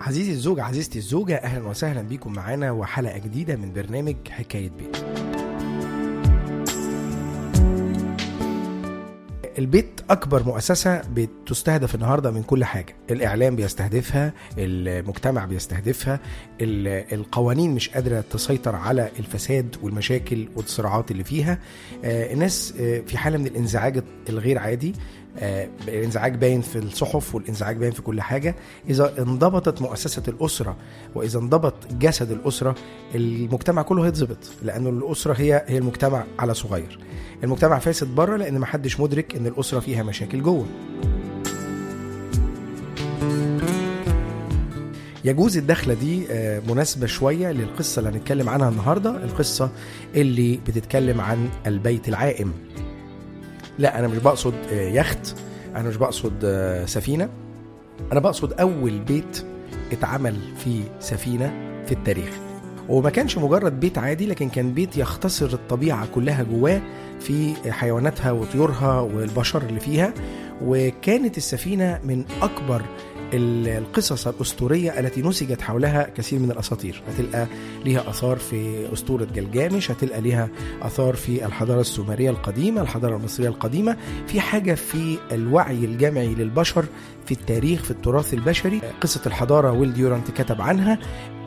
عزيزي الزوج، عزيزتي الزوجة، أهلا وسهلا بكم معنا وحلقة جديدة من برنامج حكاية بيت. البيت أكبر مؤسسة بتستهدف النهاردة من كل حاجة. الإعلام بيستهدفها، المجتمع بيستهدفها، القوانين مش قادرة تسيطر على الفساد والمشاكل والصراعات اللي فيها. الناس في حالة من الانزعاج الغير عادي. الانزعاج باين في الصحف والانزعاج باين في كل حاجة. إذا انضبطت مؤسسة الأسرة وإذا انضبط جسد الأسرة، المجتمع كله هيتضبط، لأنه الأسرة هي المجتمع على صغير. المجتمع فاسد بره لأن محدش مدرك أن الأسرة فيها مشاكل جوه. يجوز الدخلة دي مناسبة شوية للقصة اللي هنتكلم عنها النهاردة، القصة اللي بتتكلم عن البيت العائم. لا، أنا مش بقصد يخت، أنا مش بقصد سفينة، أنا بقصد أول بيت اتعمل في سفينة في التاريخ. وما كانش مجرد بيت عادي، لكن كان بيت يختصر الطبيعة كلها جواه في حيواناتها وطيورها والبشر اللي فيها. وكانت السفينة من أكبر القصص الأسطورية التي نسجت حولها كثير من الأساطير. هتلقى ليها أثار في أسطورة جلجامش، هتلقى ليها أثار في الحضارة السومرية القديمة، الحضارة المصرية القديمة. في حاجة في الوعي الجمعي للبشر في التاريخ، في التراث البشري. قصة الحضارة ويل ديورانت كتب عنها.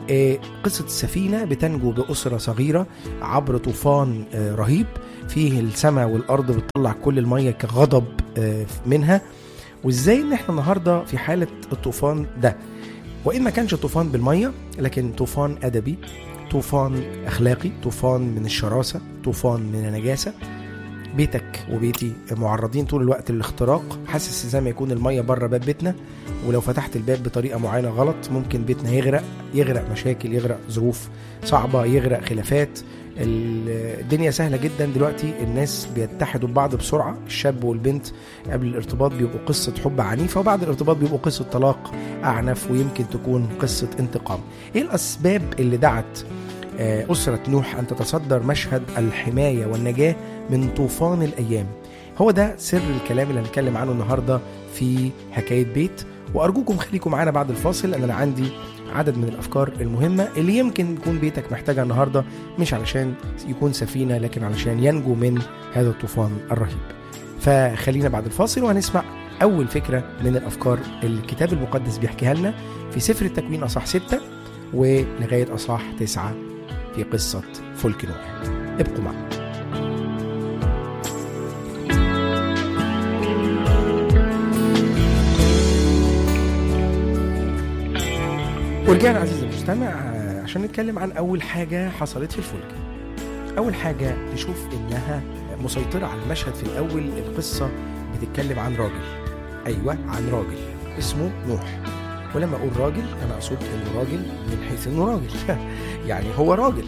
قصة السفينة بتنجو بأسرة صغيرة عبر طوفان رهيب فيه السماء والأرض بتطلع كل المية كغضب منها. وإزاي إن إحنا النهاردة في حالة الطوفان ده، وإن ما كانش طوفان بالمية لكن طوفان أدبي، طوفان أخلاقي، طوفان من الشراسة، طوفان من النجاسة. بيتك وبيتي معرضين طول الوقت للاختراق. حاسس زي ما يكون المية بره باب بيتنا، ولو فتحت الباب بطريقة معينة غلط ممكن بيتنا يغرق مشاكل، يغرق ظروف صعبة، يغرق خلافات. الدنيا سهلة جدا دلوقتي، الناس بيتحدوا ببعض بسرعة. الشاب والبنت قبل الارتباط بيبقوا قصة حب عنيفة، وبعد الارتباط بيبقوا قصة طلاق أعنف، ويمكن تكون قصة انتقام. ايه الأسباب اللي دعت أسرة نوح أن تتصدر مشهد الحماية والنجاة من طوفان الأيام؟ هو ده سر الكلام اللي هنتكلم عنه النهاردة في حكاية بيت. وأرجوكم خليكم معانا بعد الفاصل، لأن أنا عندي عدد من الأفكار المهمة اللي يمكن يكون بيتك محتاجها النهاردة، مش علشان يكون سفينة لكن علشان ينجو من هذا الطوفان الرهيب. فخلينا بعد الفاصل وهنسمع أول فكرة من الأفكار اللي الكتاب المقدس بيحكيها لنا في سفر التكوين أصحاح 6 ولغاية أصحاح 9 في قصة فلك نوح. ابقوا معنا. ورجعنا عزيزي المستمع عشان نتكلم عن أول حاجة حصلت في الفلك. أول حاجة نشوف إنها مسيطرة على المشهد في الأول. القصة بتتكلم عن راجل، أيوة عن راجل اسمه نوح. ولما أقول راجل أنا أقصد إنه راجل من حيث إنه راجل يعني هو راجل.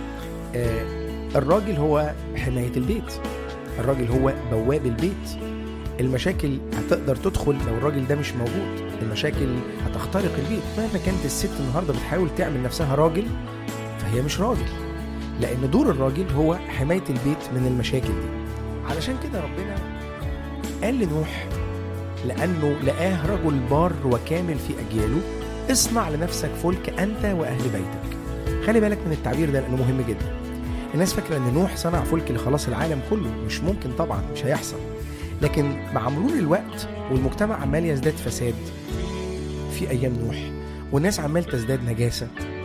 الراجل هو حماية البيت، الراجل هو بواب البيت. المشاكل هتقدر تدخل لو الراجل ده مش موجود، المشاكل هتخترق البيت. مهما كانت الست النهاردة بتحاول تعمل نفسها راجل فهي مش راجل، لأن دور الراجل هو حماية البيت من المشاكل دي. علشان كده ربنا قال لنوح، لأنه لقاه رجل بار وكامل في أجياله، اصنع لنفسك فلك أنت وأهل بيتك. خلي بالك من التعبير ده لأنه مهم جدا. الناس فاكرة أن نوح صنع فلك لخلاص العالم كله، مش ممكن طبعا، مش هيحصل. لكن مع مرور الوقت والمجتمع عمال يزداد فساد في أيام نوح، والناس عمال تزداد نجاسة،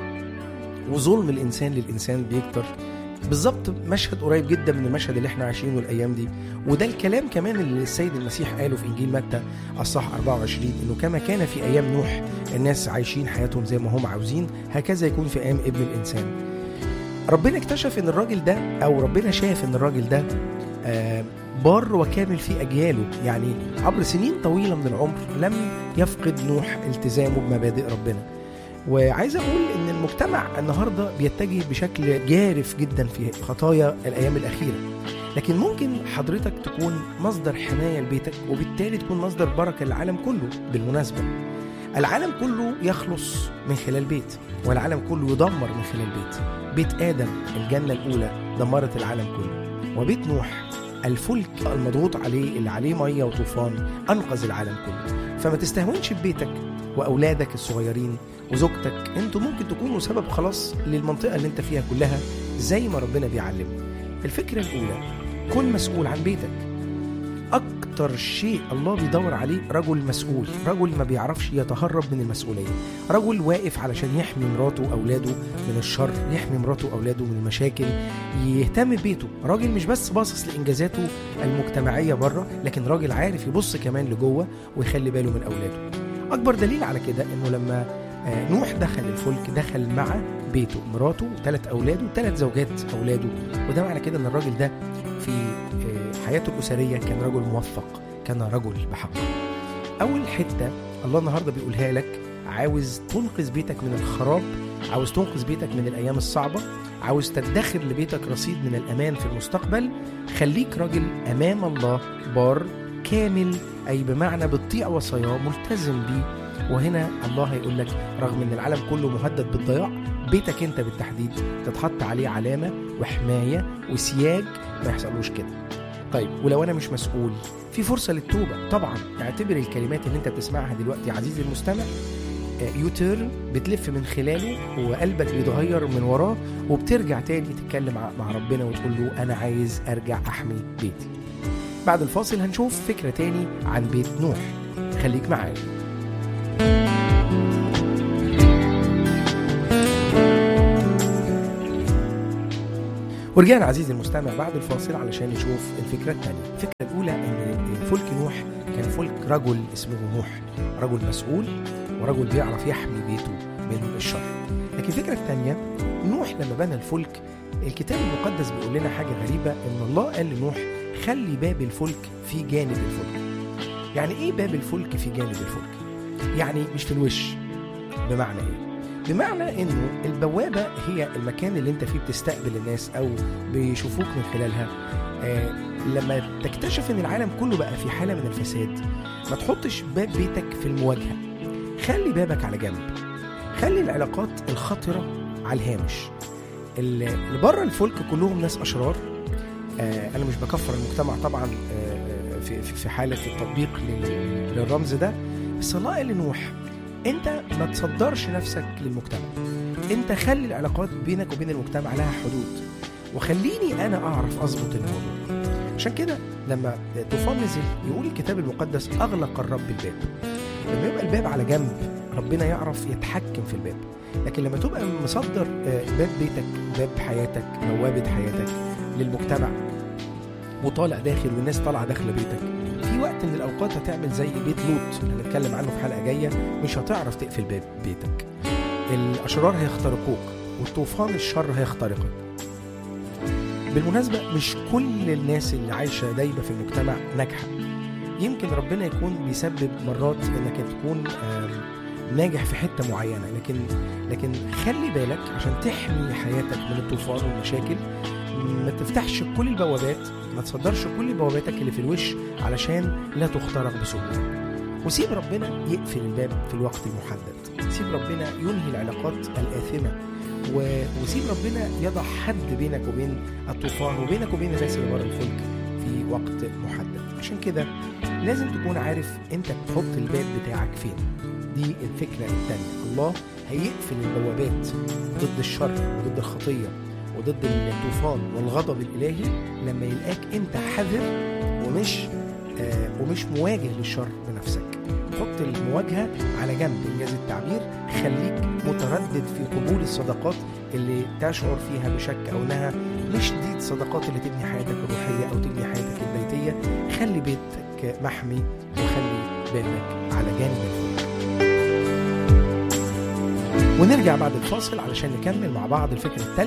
وظلم الإنسان للإنسان بيكتر. بالضبط مشهد قريب جدا من المشهد اللي احنا عايشينه الأيام دي. وده الكلام كمان اللي السيد المسيح قاله في إنجيل متى أصحاح 24، إنه كما كان في أيام نوح الناس عايشين حياتهم زي ما هم عاوزين، هكذا يكون في أيام ابن الإنسان. ربنا اكتشف إن الراجل ده، أو ربنا شاف إن الراجل ده بار وكامل في أجياله، يعني عبر سنين طويلة من العمر لم يفقد نوح التزامه بمبادئ ربنا. وعايز أقول إن المجتمع النهاردة بيتجه بشكل جارف جدا في خطايا الأيام الأخيرة، لكن ممكن حضرتك تكون مصدر حماية لبيتك، وبالتالي تكون مصدر بركة للعالم كله. بالمناسبة العالم كله يخلص من خلال بيت، والعالم كله يدمر من خلال بيت. بيت آدم الجنة الأولى دمرت العالم كله، وبيت نوح الفلك المضغوط عليه اللي عليه مية وطوفان أنقذ العالم كله. فما تستهونش ببيتك وأولادك الصغيرين وزوجتك، انتوا ممكن تكونوا سبب خلاص للمنطقة اللي انت فيها كلها زي ما ربنا بيعلمنا. الفكرة الأولى، كن مسؤول عن بيتك. أكتر شيء الله بيدور عليه رجل مسؤول، رجل ما بيعرفش يتهرب من المسؤولية، رجل واقف علشان يحمي مراته وأولاده من الشر، يحمي مراته وأولاده من المشاكل، يهتم ببيته. راجل مش بس باصص لإنجازاته المجتمعية بره، لكن راجل عارف يبص كمان لجوه ويخلي باله من أولاده. أكبر دليل على كده إنه لما نوح دخل الفلك دخل مع بيته، مراته 3 أولاده 3 زوجات أولاده، وده معنى كده إن الراجل ده في حياته الأسرية كان رجل موفق، كان رجل بحق. أول حتة الله النهاردة بيقولها لك، عاوز تنقذ بيتك من الخراب، عاوز تنقذ بيتك من الأيام الصعبة، عاوز تدخر لبيتك رصيد من الأمان في المستقبل، خليك راجل أمام الله بار كامل، أي بمعنى بتطيع وصاياه ملتزم بيه. وهنا الله هيقول لك رغم ان العالم كله مهدد بالضياع، بيتك انت بالتحديد تتحط عليه علامة وحماية وسياج ما يحصلوش كده. طيب ولو انا مش مسؤول، في فرصة للتوبة طبعا. اعتبر الكلمات اللي انت بتسمعها دلوقتي عزيزي المستمع يوتيرن بتلف من خلاله وقلبك بيتغير من وراه، وبترجع تاني تتكلم مع ربنا وتقول له انا عايز ارجع احمي بيتي. بعد الفاصل هنشوف فكرة تاني عن بيت نوح، خليك معايا. ورجعنا عزيزي المستمع بعد الفاصل علشان نشوف الفكرة الثانية. الفكرة الأولى إن فلك نوح كان فلك رجل اسمه نوح، رجل مسؤول ورجل بيعرف يحمي بيته من الشر. لكن الفكرة الثانية، نوح لما بنى الفلك الكتاب المقدس بيقول لنا حاجة غريبة، إن الله قال لنوح خلي باب الفلك في جانب الفلك. يعني إيه باب الفلك في جانب الفلك؟ يعني مش في الوش. بمعنى إيه؟ بمعنى انه البوابة هي المكان اللي انت فيه بتستقبل الناس او بيشوفوك من خلالها. لما تكتشف ان العالم كله بقى في حالة من الفساد، ما تحطش باب بيتك في المواجهة، خلي بابك على جنب، خلي العلاقات الخطرة على الهامش. اللي بره الفلك كلهم ناس اشرار. انا مش بكفر المجتمع طبعا في حالة التطبيق للرمز ده، بس الله قال لنوح انت ما تصدرش نفسك للمجتمع، انت خلي العلاقات بينك وبين المجتمع لها حدود، وخليني انا اعرف اظبط الموضوع. عشان كده لما طوفان نزل يقول الكتاب المقدس اغلق الرب الباب. لما يبقى الباب على جنب ربنا يعرف يتحكم في الباب. لكن لما تبقى مصدر باب بيتك، باب حياتك، بوابة حياتك للمجتمع، وطالع داخل والناس طالعه داخله بيتك، في وقت من الأوقات هتعمل زي بيت لوط اللي هنتكلم عنه في حلقة جاية، مش هتعرف تقفل باب بيتك. الأشرار هيخترقوك والطوفان الشر هيخترقك. بالمناسبة مش كل الناس اللي عايشة دايبة في المجتمع ناجحة. يمكن ربنا يكون بيسبب مرات انك تكون ناجح في حتة معينة، لكن خلي بالك عشان تحمي حياتك من الطوفان والمشاكل. ما تفتحش كل البوابات، ما تصدرش كل بواباتك اللي في الوش علشان لا تخترق بسهولة. وسيب ربنا يقفل الباب في الوقت المحدد، سيب ربنا ينهي العلاقات الآثمة، وسيب ربنا يضع حد بينك وبين الطوفان وبينك وبين الناس اللي بره الفلك في وقت محدد. عشان كده لازم تكون عارف انت بتحط الباب بتاعك فين. دي الفكرة الثانية. الله هيقفل البوابات ضد الشر وضد الخطية وضد الطوفان والغضب الإلهي لما يلقاك انت حذر ومش مواجه للشر بنفسك. حط المواجهة على جنب، إنجاز التعبير، خليك متردد في قبول الصداقات اللي تشعر فيها بشك أو إنها مش دي الصداقات اللي تبني حياتك الروحية أو تبني حياتك البيتية. خلي بيتك محمي وخلي بالك على جانب الفلك. ونرجع بعد الفاصل علشان نكمل مع بعض الفكرة الثالثة.